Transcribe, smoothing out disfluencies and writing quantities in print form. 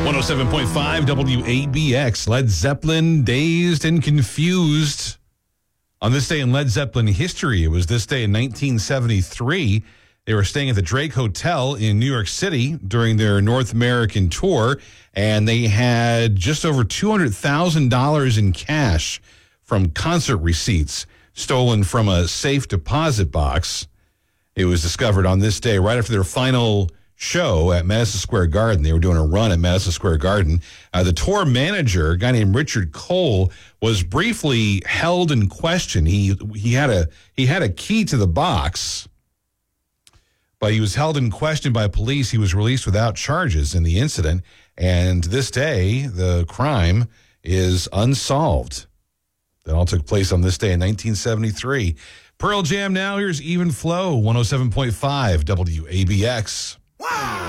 107.5 WABX, Led Zeppelin, Dazed and Confused. On this day in Led Zeppelin history, it was this day in 1973. They were staying at the Drake Hotel in New York City during their North American tour, and they had just over $200,000 in cash from concert receipts stolen from a safe deposit box. It was discovered on this day right after their final show at Madison Square Garden. They were doing a run at Madison Square Garden. The tour manager, a guy named Richard Cole, was briefly held in question. He had a key to the box, but he was held in question by police. He was released without charges in the incident, and to this day, the crime is unsolved. That all took place on this day in 1973. Pearl Jam now. Here's Even Flow, 107.5 WABX. Wow.